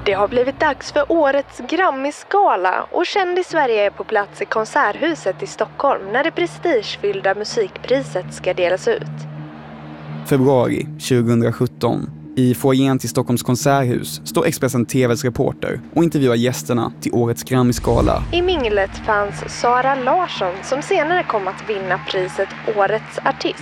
Det har blivit dags för årets Grammy-skala och Kändis-Sverige är på plats i Konserthuset i Stockholm när det prestigefyllda musikpriset ska delas ut. Februari 2017. I foajén till Stockholms konserthus står Expressen TVs reporter och intervjuar gästerna till årets Grammy-skala. I minglet fanns Sara Larsson som senare kom att vinna priset Årets artist.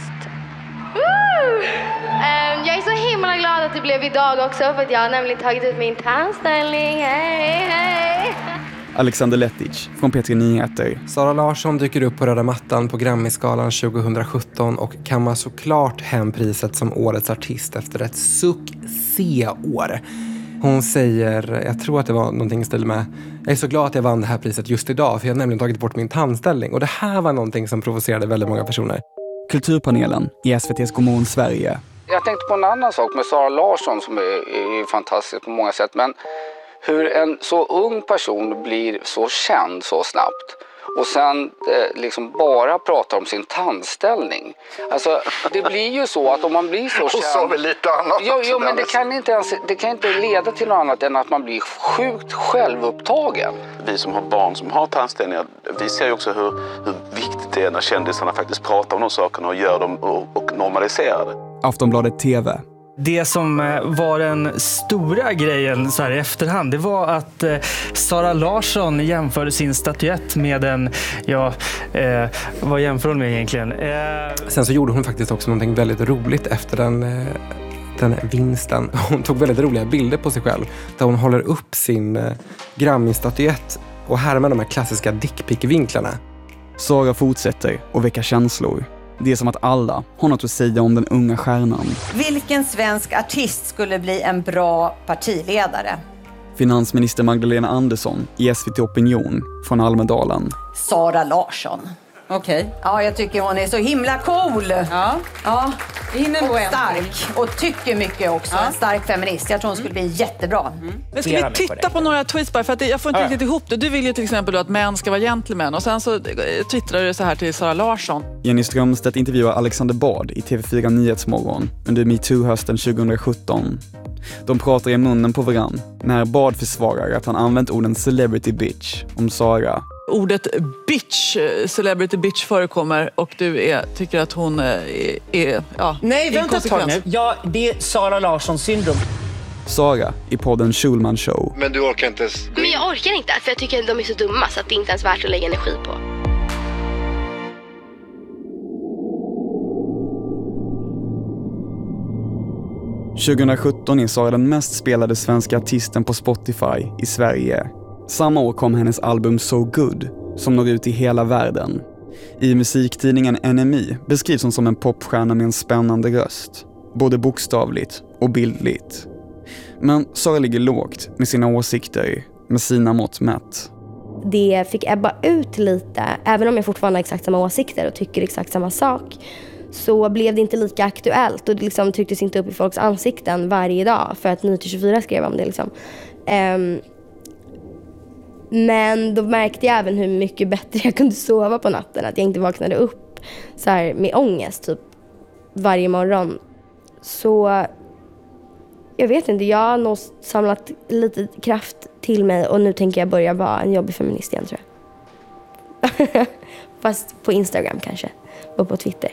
Jag är så himla glad att det blev idag också för att jag har nämligen tagit ut min tandställning. Hej! Alexander Letic från P3 Nyheter. Sara Larsson dyker upp på röda mattan på Grammy-skalan 2017 och kammar såklart hem priset som årets artist efter ett succéår. Hon säger, jag tror att det var någonting i stil med: jag är så glad att jag vann det här priset just idag för jag har nämligen tagit bort min tandställning. Och det här var någonting som provocerade väldigt många personer. Kulturpanelen i SVT:s Godmorgon Sverige. Jag tänkte på en annan sak med Sara Larsson som är fantastisk på många sätt. Men hur en så ung person blir så känd så snabbt och sen liksom bara pratar om sin tandställning. Alltså det blir ju så att om man blir så känd... Och så väl lite annat Jo, men det kan inte leda till något annat än att man blir sjukt självupptagen. Vi som har barn som har tandställningar, vi ser ju också hur viktigt det är när kändisarna faktiskt pratar om de sakerna och gör dem och normaliserar det. Aftonbladet TV. Det som var den stora grejen så här i efterhand, det var att Sara Larsson jämförde sin statyett med en, vad jämför hon med egentligen? Sen så gjorde hon faktiskt också någonting väldigt roligt efter den vinsten. Hon tog väldigt roliga bilder på sig själv där hon håller upp sin Grammy-statyett och härmar de här klassiska dickpick-vinklarna. Sara fortsätter och väcker känslor. Det är som att alla har något att säga om den unga stjärnan. Vilken svensk artist skulle bli en bra partiledare? Finansminister Magdalena Andersson i SVT Opinion från Almedalen. Sara Larsson. Okej. Ja, jag tycker hon är så himla cool. Ja. Och stark. Och tycker mycket också. En stark feminist. Jag tror hon skulle bli jättebra. Men ska vi titta på några tweets bara? För att jag får inte riktigt ihop det. Du vill ju till exempel att män ska vara gentlemen. Och sen så twittrar du så här till Sara Larsson. Jenny Strömstedt intervjuar Alexander Bard i TV4 Nyhetsmorgon under MeToo-hösten 2017. De pratar i munnen på varann när Bard försvarar att han använt orden celebrity bitch om Sara. Ordet bitch, celebrity bitch förekommer och du tycker att hon är nej, vänta ett tag nu. Ja, det är Sara Larssons syndrom. Sara i podden Schulman Show. Men du orkar inte... Men jag orkar inte för jag tycker att de är så dumma så att det inte ens är värt att lägga energi på. – 2017 är Sara den mest spelade svenska artisten på Spotify i Sverige. Samma år kom hennes album So Good, som når ut i hela världen. I musiktidningen NME beskrivs hon som en popstjärna med en spännande röst, både bokstavligt och bildligt. Men Sara ligger lågt med sina åsikter, med sina mått mätt. Det fick ebba ut lite, även om jag fortfarande har exakt samma åsikter och tycker exakt samma sak. Så blev det inte lika aktuellt och det liksom trycktes inte upp i folks ansikten varje dag för att Nyheter24 skrev om det liksom. Men då märkte jag även hur mycket bättre jag kunde sova på natten. Att jag inte vaknade upp så här med ångest typ varje morgon. Så jag vet inte, jag har nog samlat lite kraft till mig. Och nu tänker jag börja vara en jobbig feminist igen tror jag. Fast på Instagram kanske. Och på Twitter.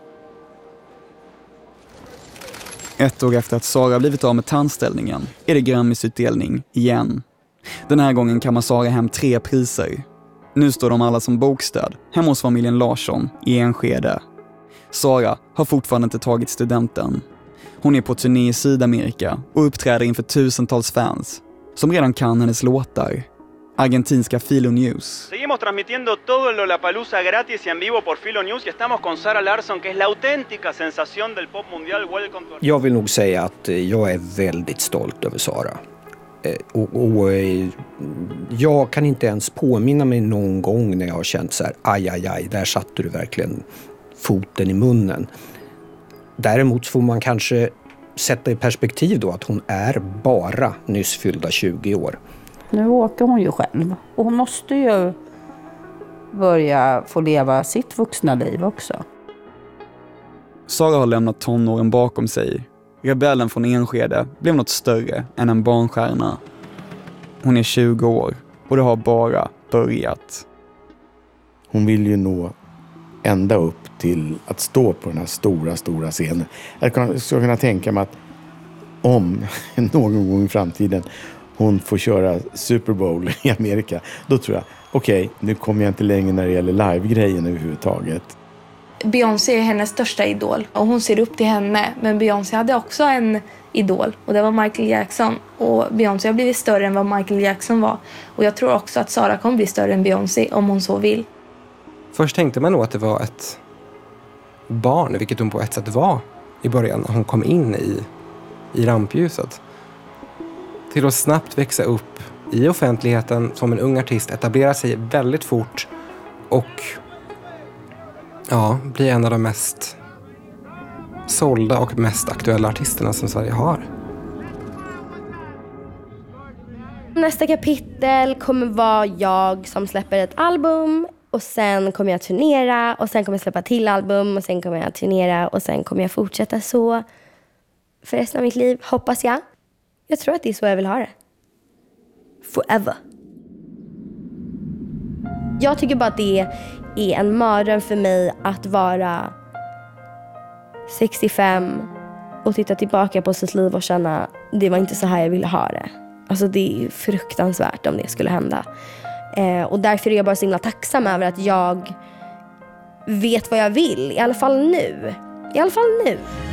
Ett år efter att Sara blivit av med tandställningen är det Grammys-utdelning igen. Den här gången kan man Sara hem 3 priser. Nu står de alla som bokstöd hemma hos familjen Larsson i Enskede. Sara har fortfarande inte tagit studenten. Hon är på turné i Sydamerika och uppträder inför tusentals fans som redan kan hennes låtar. Argentinska Filo News. Seguimos transmitiendo todo Lollapalooza gratis y en vivo por Filo News y estamos con Sara Larsson que es la auténtica sensación del pop mundial. Welcome to... Jag vill nog säga att jag är väldigt stolt över Sara. Och jag kan inte ens påminna mig någon gång när jag har känt så här, aj, där satte du verkligen foten i munnen. Däremot får man kanske sätta i perspektiv då att hon är bara nyss fyllda 20 år. Nu åker hon ju själv och hon måste ju börja få leva sitt vuxna liv också. Sara har lämnat tonåren bakom sig. Rebellen från Enskede blev något större än en barnstjärna. Hon är 20 år och det har bara börjat. Hon vill ju nå ända upp till att stå på den här stora scenen. Jag skulle kunna tänka mig att om någon gång i framtiden hon får köra Super Bowl i Amerika, då tror jag, okej, nu kommer jag inte längre när det gäller live-grejen överhuvudtaget. Beyoncé är hennes största idol och hon ser upp till henne. Men Beyoncé hade också en idol och det var Michael Jackson. Och Beyoncé har blivit större än vad Michael Jackson var. Och jag tror också att Sara kommer bli större än Beyoncé om hon så vill. Först tänkte man nog att det var ett barn, vilket hon på ett sätt var i början när hon kom in i rampljuset. Till att snabbt växa upp i offentligheten som en ung artist, etablera sig väldigt fort och bli en av de mest sålda och mest aktuella artisterna som Sverige har. Nästa kapitel kommer vara jag som släpper ett album. Och sen kommer jag turnera. Och sen kommer jag släppa till album. Och sen kommer jag turnera. Och sen kommer jag fortsätta så för resten av mitt liv, hoppas jag. Jag tror att det är så jag vill ha det. Forever. Jag tycker bara att det är en mardröm för mig att vara 65 och titta tillbaka på sitt liv och känna det var inte så här jag ville ha det. Alltså det är fruktansvärt om det skulle hända. Och därför är jag bara så himla tacksam över att jag vet vad jag vill. I alla fall nu.